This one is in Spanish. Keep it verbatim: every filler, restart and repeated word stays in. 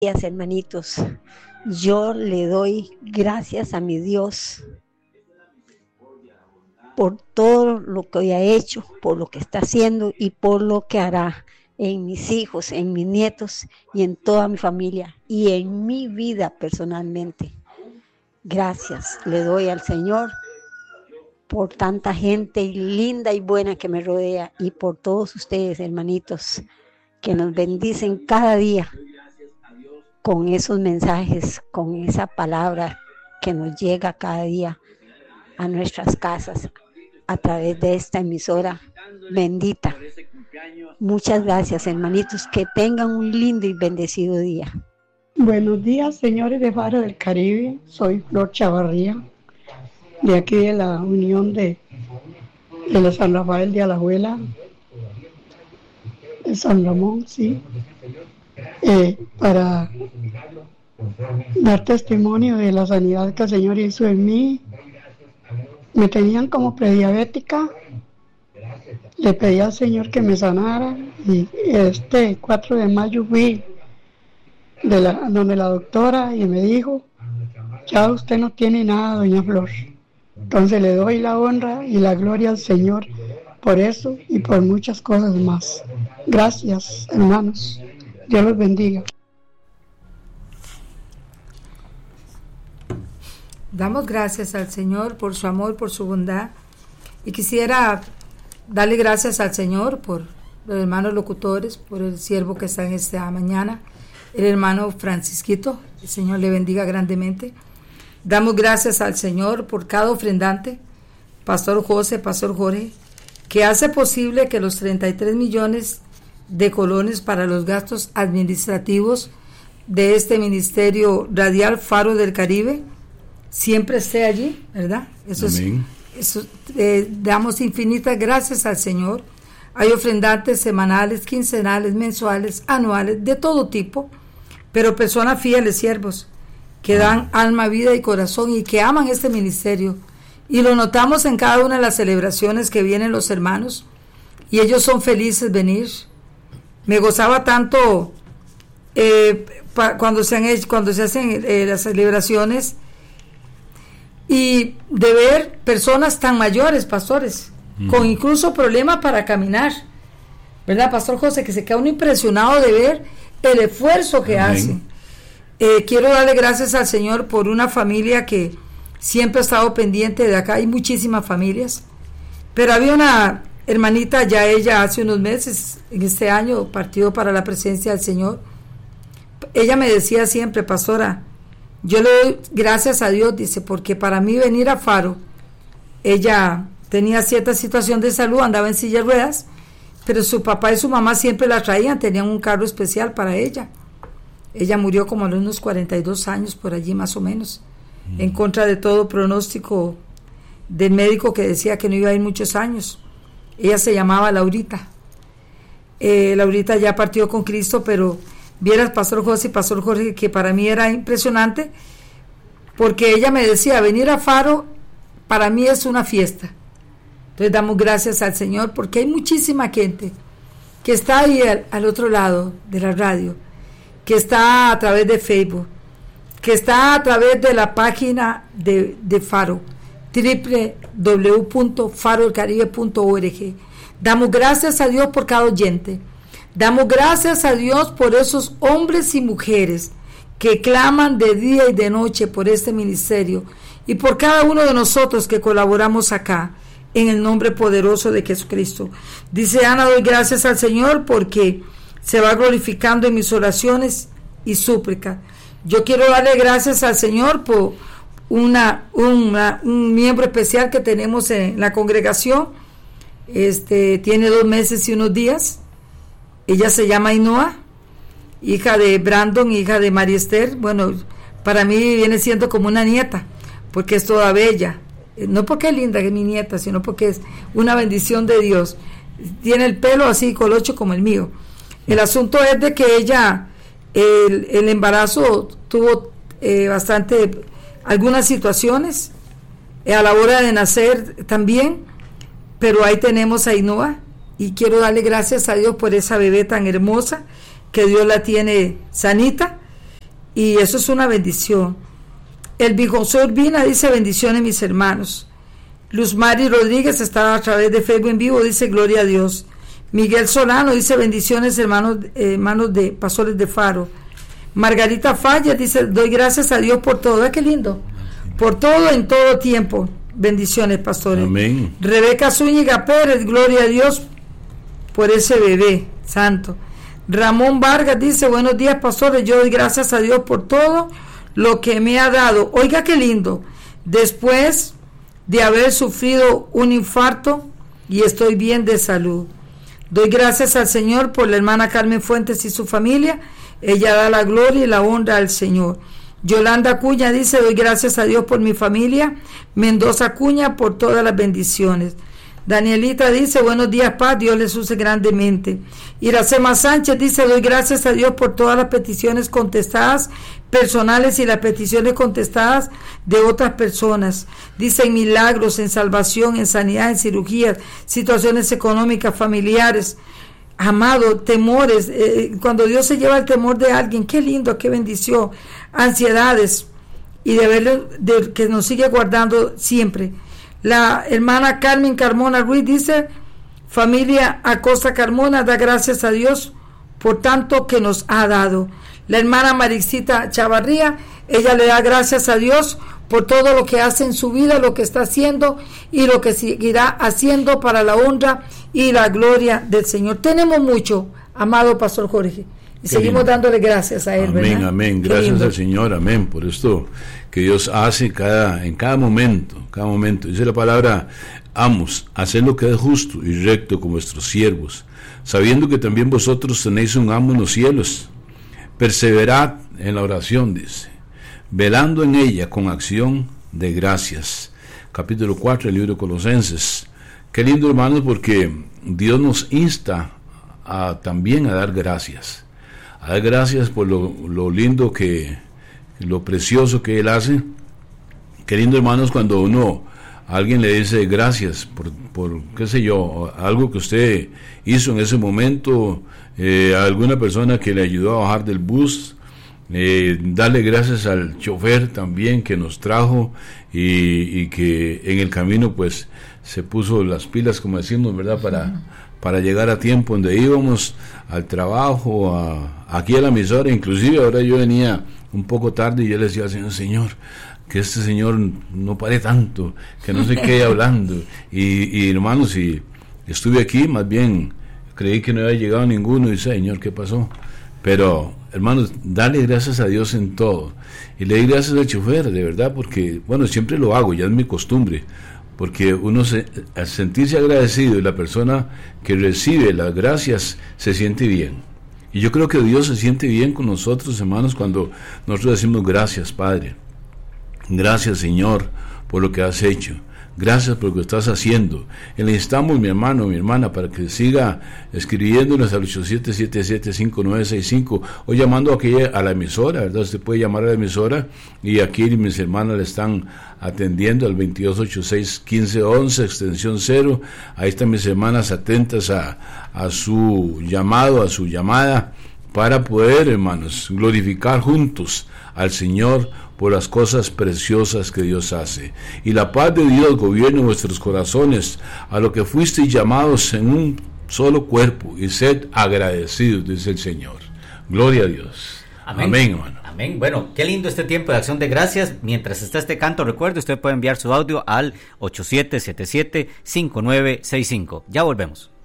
días, hermanitos. Yo le doy gracias a mi Dios por todo lo que ha hecho, por lo que está haciendo y por lo que hará en mis hijos, en mis nietos y en toda mi familia y en mi vida personalmente. Gracias le doy al Señor por tanta gente linda y buena que me rodea y por todos ustedes, hermanitos, que nos bendicen cada día con esos mensajes, con esa palabra que nos llega cada día a nuestras casas a través de esta emisora bendita. Muchas gracias, hermanitos, que tengan un lindo y bendecido día. Buenos días, señores de Faro del Caribe. Soy Flor Chavarría, de aquí de la Unión de, de la San Rafael de Alajuela, de San Ramón, sí, eh, para dar testimonio de la sanidad que el Señor hizo en mí. Me tenían como prediabética, le pedí al Señor que me sanara y este cuatro de mayo fui de la, donde la doctora y me dijo: ya usted no tiene nada, doña Flor. Entonces le doy la honra y la gloria al Señor por eso y por muchas cosas más. Gracias, hermanos. Dios los bendiga. Damos gracias al Señor por su amor, por su bondad. Y quisiera darle gracias al Señor por los hermanos locutores, por el siervo que está en esta mañana, el hermano Francisquito. El Señor le bendiga grandemente. Damos gracias al Señor por cada ofrendante, Pastor José, Pastor Jorge, que hace posible que los treinta y tres millones de colones para los gastos administrativos de este ministerio radial Faro del Caribe siempre esté allí, ¿verdad? Eso Amén. Es, eso, eh, damos infinitas gracias al Señor. Hay ofrendantes semanales, quincenales, mensuales, anuales, de todo tipo, pero personas fieles, siervos, que dan alma, vida y corazón y que aman este ministerio. Y lo notamos en cada una de las celebraciones que vienen los hermanos, y ellos son felices venir. Me gozaba tanto eh, pa, cuando, se han hecho, cuando se hacen eh, las celebraciones, y de ver personas tan mayores, pastores, mm. con incluso problemas para caminar, ¿verdad, Pastor José? Que se queda uno impresionado de ver el esfuerzo que Amén. hacen. Eh, quiero darle gracias al Señor por una familia que siempre ha estado pendiente de acá. Hay muchísimas familias, pero había una hermanita, ya ella hace unos meses, en este año, partió para la presencia del Señor. Ella me decía siempre: pastora, yo le doy gracias a Dios, dice, porque para mí venir a Faro, ella tenía cierta situación de salud, andaba en silla de ruedas, pero su papá y su mamá siempre la traían, tenían un carro especial para ella. Ella murió como a unos cuarenta y dos años, por allí más o menos, mm. en contra de todo pronóstico del médico que decía que no iba a ir muchos años. Ella se llamaba Laurita. Eh, Laurita ya partió con Cristo, pero vieras, Pastor José y Pastor Jorge, que para mí era impresionante, porque ella me decía: venir a Faro para mí es una fiesta. Entonces damos gracias al Señor, porque hay muchísima gente que está ahí al, al otro lado de la radio, que está a través de Facebook, que está a través de la página de, de Faro, doble u doble u doble u punto faro del caribe punto org. Damos gracias a Dios por cada oyente. Damos gracias a Dios por esos hombres y mujeres que claman de día y de noche por este ministerio y por cada uno de nosotros que colaboramos acá, en el nombre poderoso de Jesucristo. Dice Ana: doy gracias al Señor porque se va glorificando en mis oraciones y súplicas. Yo quiero darle gracias al Señor por una, una un miembro especial que tenemos en la congregación. Este tiene dos meses y unos días. Ella se llama Ainhoa, hija de Brandon, hija de María Esther. Bueno, para mí viene siendo como una nieta, porque es toda bella. No porque es linda, que es mi nieta, sino porque es una bendición de Dios. Tiene el pelo así colocho como el mío. El asunto es de que ella, el, el embarazo tuvo eh, bastante, algunas situaciones, eh, a la hora de nacer también, pero ahí tenemos a Ainhoa. Y quiero darle gracias a Dios por esa bebé tan hermosa, que Dios la tiene sanita. y eso es una bendición. El José Urbina dice: bendiciones mis hermanos. Luz Mari Rodríguez está a través de Facebook en vivo, dice: gloria a Dios. Miguel Solano dice: bendiciones hermanos, eh, hermanos de Pastores de Faro. Margarita Falla dice: doy gracias a Dios por todo. ¿Ve qué lindo? Por todo en todo tiempo. Bendiciones, pastores. Amén. Rebeca Zúñiga Pérez: gloria a Dios por ese bebé santo. Ramón Vargas dice: buenos días, pastores, yo doy gracias a Dios por todo lo que me ha dado. Oiga qué lindo. Después de haber sufrido un infarto y estoy bien de salud. Doy gracias al Señor por la hermana Carmen Fuentes y su familia. Ella da la gloria y la honra al Señor. Yolanda Acuña dice: doy gracias a Dios por mi familia. Mendoza Acuña por todas las bendiciones. Danielita dice: buenos días, paz, Dios les use grandemente. Iracema Sánchez dice: doy gracias a Dios por todas las peticiones contestadas personales y las peticiones contestadas de otras personas. Dice: en milagros, en salvación, en sanidad, en cirugías, situaciones económicas, familiares. Amado, temores, eh, cuando Dios se lleva el temor de alguien, qué lindo, qué bendición. Ansiedades, y de verlo, de que nos sigue guardando siempre. La hermana Carmen Carmona Ruiz dice: familia Acosta Carmona da gracias a Dios por tanto que nos ha dado. La hermana Marixita Chavarría, ella le da gracias a Dios por todo lo que hace en su vida, lo que está haciendo y lo que seguirá haciendo para la honra y la gloria del Señor. Tenemos mucho, amado Pastor Jorge, y Qué seguimos lindo. Dándole gracias a él. Amén, ¿verdad? Amén, gracias al Señor, amén, por esto que Dios hace cada, en cada momento, cada momento. Dice la palabra: amos, haced lo que es justo y recto con vuestros siervos, sabiendo que también vosotros tenéis un amo en los cielos. Perseverad en la oración, dice, velando en ella con acción de gracias. Capítulo cuatro del libro de Colosenses. Qué lindo, hermanos, porque Dios nos insta a, también a dar gracias. A dar gracias por lo, lo lindo que, lo precioso que Él hace. Qué lindo, hermanos, cuando uno, a alguien le dice gracias por, por, qué sé yo, algo que usted hizo en ese momento, eh, a alguna persona que le ayudó a bajar del bus. Eh, darle gracias al chofer también que nos trajo y, y que en el camino pues se puso las pilas, como decimos, ¿verdad? Para, para llegar a tiempo donde íbamos, al trabajo, a, aquí a la emisora. Inclusive ahora yo venía un poco tarde y yo le decía al Señor: Señor, que este Señor no pare tanto, que no se quede hablando. Y, y hermanos, y estuve aquí, más bien creí que no había llegado ninguno y Señor, ¿qué pasó? Pero, hermanos, dale gracias a Dios en todo. Y le doy gracias al chofer, de verdad, porque, bueno, siempre lo hago, ya es mi costumbre. Porque uno, se, al sentirse agradecido y la persona que recibe las gracias se siente bien. Y yo creo que Dios se siente bien con nosotros, hermanos, cuando nosotros decimos: gracias, Padre. Gracias, Señor, por lo que has hecho. Gracias por lo que estás haciendo. Y le instamos, mi hermano, mi hermana, para que siga escribiéndonos al ocho siete siete siete cinco nueve seis cinco o llamando aquí a la emisora, ¿verdad? Usted puede llamar a la emisora y aquí mis hermanas le están atendiendo al veintidós ochenta y seis quince once, extensión cero. Ahí están mis hermanas atentas a, a su llamado, a su llamada, para poder, hermanos, glorificar juntos al Señor por las cosas preciosas que Dios hace. Y la paz de Dios gobierne vuestros corazones, a lo que fuisteis llamados en un solo cuerpo, y sed agradecidos, dice el Señor. Gloria a Dios. Amén, Amén, hermano. Amén. Bueno, qué lindo este tiempo de acción de gracias. Mientras está este canto, recuerde, usted puede enviar su audio al ocho siete siete siete cinco nueve seis cinco. Ya volvemos.